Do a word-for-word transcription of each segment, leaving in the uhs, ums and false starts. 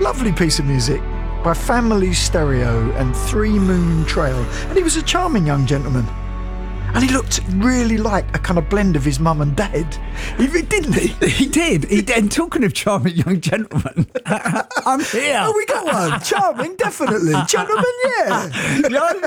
lovely piece of music by Family Stereo and Three Moon Trail. And he was a charming young gentleman. And he looked really like a kind of blend of his mum and dad. He, didn't he? He did. He did. And talking of charming young gentlemen, I'm here. Oh, we got one. Charming, definitely. Gentlemen, yeah.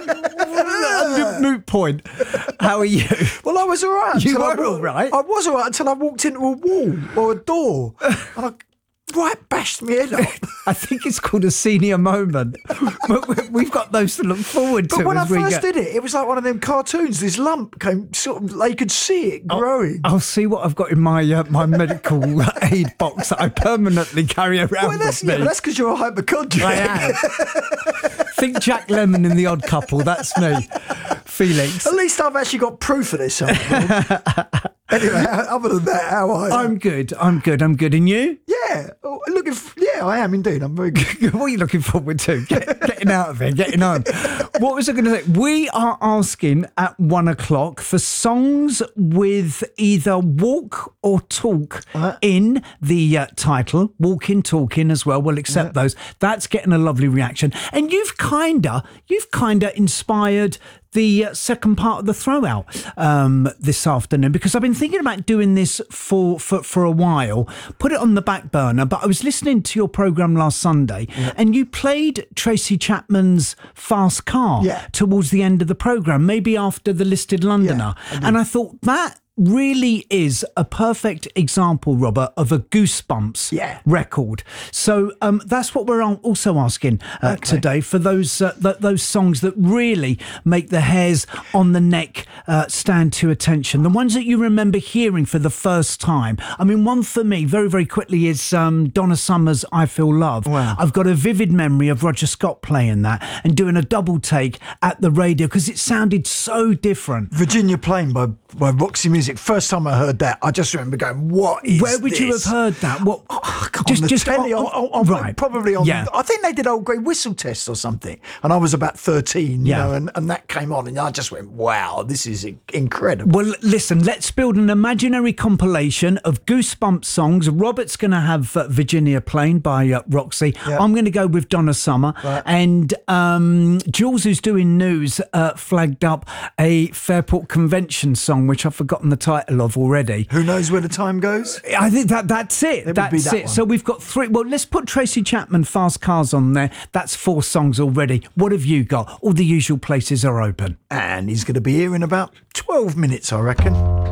yeah. Moot point. How are you? Well, I was all right. You were I, all right? I was all right until I walked into a wall or a door. And I right bashed my head up. I think it's called a senior moment. We've got those to look forward to. But when I as we first get... did it, it was like one of them cartoons. This lump came sort of, they could see it growing. I'll, I'll see what I've got in my uh, my medical aid box that I permanently carry around well, that's, with me. Yeah, that's because you're a hypochondriac. I am. Think Jack Lemmon in The Odd Couple. That's me, Felix. At least I've actually got proof of this. Anyway, other than that, how are you? I'm good. I'm good. I'm good. And you? Yeah. Oh, looking. For, yeah, I am indeed. I'm very good. What are you looking forward to? Get, getting out of here, getting home. What was I going to say? We are asking at one o'clock for songs with either walk or talk uh, in the uh, title. Walking, talking as well. We'll accept yeah. those. That's getting a lovely reaction. And you've kinda, you've kinda inspired the uh, second part of the throwout um, this afternoon, because I've been thinking about doing this for, for, for a while, put it on the back burner, but I was listening to your programme last Sunday yeah. and you played Tracy Chapman's Fast Car yeah. towards the end of the programme, maybe after The Listed Londoner. Yeah, I and I thought that really is a perfect example, Robert, of a Goosebumps yeah. record. So um, that's what we're also asking uh, okay. today, for those uh, th- those songs that really make the hairs on the neck uh, stand to attention. The ones that you remember hearing for the first time. I mean, one for me, very, very quickly, is um, Donna Summer's I Feel Love. Wow. I've got a vivid memory of Roger Scott playing that and doing a double take at the radio because it sounded so different. Virginia Plain by, by Roxy Music. First time I heard that, I just remember going, "What is Where would this? you have heard that? What? Oh, just, on the just telly, on, on, on, right? Probably on. Yeah. I think they did Old Grey Whistle Test or something, and I was about thirteen, you yeah. know, and, and that came on, and I just went, "Wow, this is incredible." Well, listen, let's build an imaginary compilation of Goosebumps songs. Robert's going to have uh, Virginia Plain by uh, Roxy. Yeah. I'm going to go with Donna Summer, right. and um, Jules, who's doing news, uh, flagged up a Fairport Convention song, which I've forgotten the title of already. Who knows where the time goes? I think that that's it. it that's that it. One. So we've got three. Well, let's put Tracy Chapman Fast Cars on there. That's four songs already. What have you got? All the usual places are open. And he's going to be here in about twelve minutes, I reckon.